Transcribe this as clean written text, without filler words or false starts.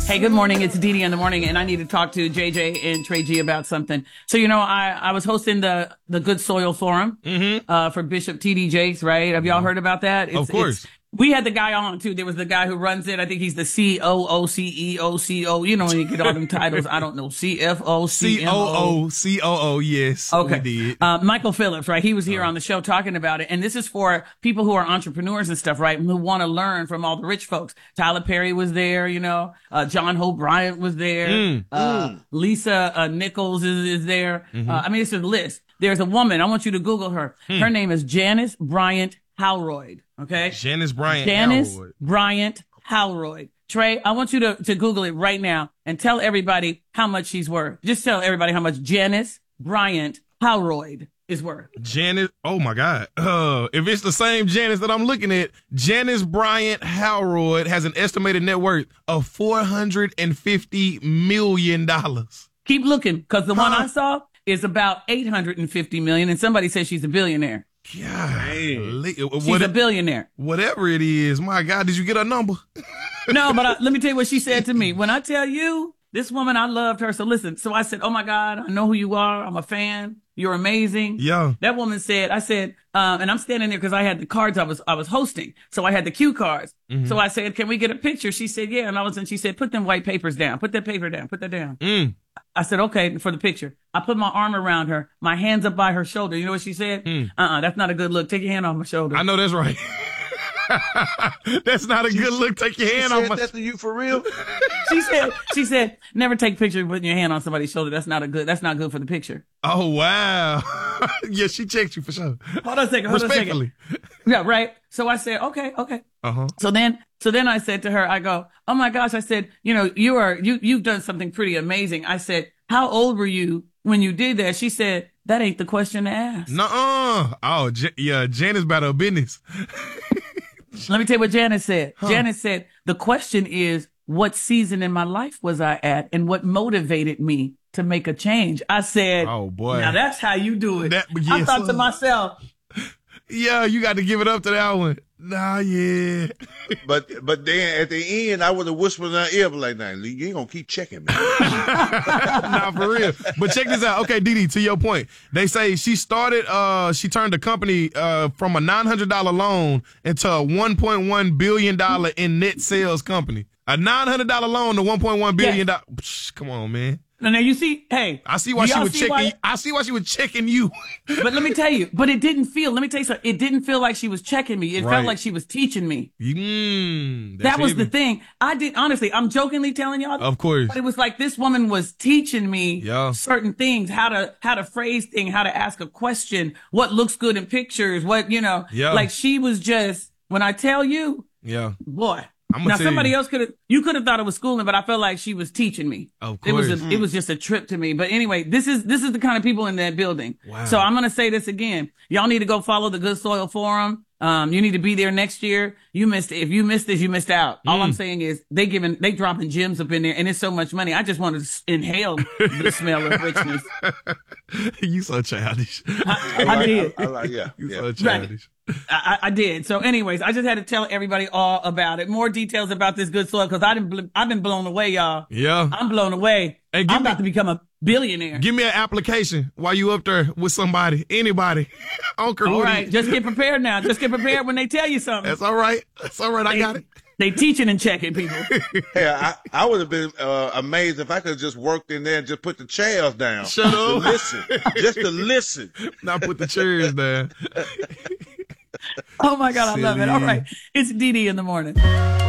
Hey, good morning. It's Dee Dee in the morning, and I need to talk to JJ and Trey G about something. So, I was hosting the Good Soil Forum for Bishop T.D. Jakes, right? Have y'all heard about that? Of course. We had the guy on, too. There was the guy who runs it. I think he's the COO, CEO, CO. You know, when you get all them titles. I don't know. CFO, CMO. COO, yes. Okay. We did. Michael Phillips, right? He was here on the show talking about it. And this is for people who are entrepreneurs and stuff, right? Who want to learn from all the rich folks. Tyler Perry was there, John Hope Bryant was there. Lisa Nichols is there. I mean, it's a list. There's a woman. I want you to Google her. Her name is Janice Bryant Halroyd. Okay. Janice Bryant Halroyd. Trey, I want you to Google it right now and tell everybody how much she's worth. Just tell everybody how much Janice Bryant Halroyd is worth. Janice, oh my God. If it's the same Janice that I'm looking at, Janice Bryant Halroyd has an estimated net worth of $450 million. Keep looking, because the one I saw is about $850 million, and somebody says she's a billionaire. God, she's a billionaire. Whatever it is, my God, did you get her number? No, but let me tell you what she said to me. When I tell you, this woman, I loved her. So listen, so I said, oh my God, I know who you are. I'm a fan. You're amazing. Yeah. That woman said, and I'm standing there because I had the cards I was hosting. So I had the cue cards. So I said, can we get a picture? She said, yeah. And all of a sudden she said, put them white papers down. Put that paper down. Put that down. I said, okay, for the picture. I put my arm around her, my hands up by her shoulder. You know what she said? That's not a good look. Take your hand off my shoulder. I know that's right. That's not a good look. Take your hand off my. That's you for real. She said, never take pictures putting your hand on somebody's shoulder. That's not good for the picture. Oh wow. Yeah, she checked you for sure. Hold on a second. Respectfully. Yeah, right. So I said, okay. So then I said to her, I go, oh my gosh. I said, you've done something pretty amazing. I said, how old were you when you did that? She said, that ain't the question to ask. Nuh-uh. Oh, Janice about her business. Let me tell you what Janice said. Janice said, the question is, what season in my life was I at and what motivated me to make a change? I said, oh boy, now that's how you do it. I thought to myself, yeah, you got to give it up to that one. Nah, yeah. But then at the end, I would have whispered in her ear, like, nah, you ain't gonna keep checking me. Nah, for real. But check this out. Okay, Dee, to your point, they say she turned the company from a $900 loan into a $1.1 billion in net sales company. A $900 loan to $1.1 billion. Yes. Come on, man. Now you see, hey, I see why she was checking. I see why she was checking you. But let me tell you, let me tell you something. It didn't feel like she was checking me. It felt like she was teaching me. That was the thing. Honestly, I'm jokingly telling y'all. Of course. But it was like this woman was teaching me certain things, how to phrase things, how to ask a question, what looks good in pictures, like she was just, when I tell you, boy. Now somebody else could have thought it was schooling, but I felt like she was teaching me. Of course. It was just a trip to me. But anyway, this is the kind of people in that building. Wow. So I'm going to say this again. Y'all need to go follow the Good Soil Forum. You need to be there next year. If you missed this, you missed out. All I'm saying is they dropping gems up in there and it's so much money. I just want to inhale the smell of richness. You so childish. I did. You so childish. I did. So anyways, I just had to tell everybody all about it. More details about this Good Soil, because I've been blown away, y'all. Yeah. I'm blown away. Hey, I'm about to become a billionaire. Give me an application while you up there with somebody, anybody. All right. Just get prepared now. Just get prepared when they tell you something. That's all right. I got it. They teaching and checking people. Yeah, I would have been amazed if I could have just worked in there and just put the chairs down. Shut up. To listen. Just to listen. Not put the chairs down. Oh my God, I love it. All right. It's Dee Dee in the morning.